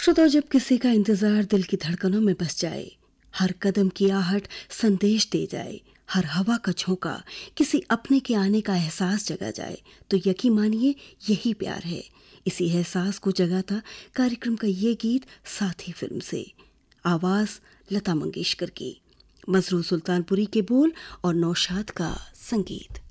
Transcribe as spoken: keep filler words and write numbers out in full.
श्रोताओ, जब किसी का इंतजार दिल की धड़कनों में बस जाए, हर कदम की आहट संदेश दे जाए, हर हवा का झोंका किसी अपने के आने का एहसास जगा जाए, तो यकीन मानिए यही प्यार है। इसी एहसास को जगाता कार्यक्रम का ये गीत साथी फिल्म से। आवाज लता मंगेशकर की, मजरू सुल्तानपुरी के बोल और नौशाद का संगीत।